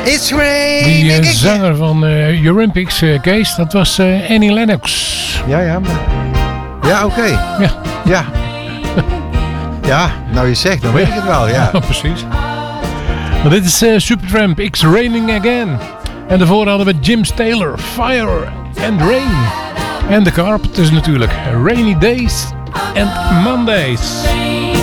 It's raining. Die zanger van Olympics, Kees, dat was Annie Lennox. Ja, oké. Ja. Ja. Ja, nou je zegt, dan weet ik het wel, ja. Precies. Maar dit is Supertramp, It's Raining Again. En daarvoor hadden we James Taylor, Fire and Rain. En de Carpenters natuurlijk, Rainy Days and Mondays.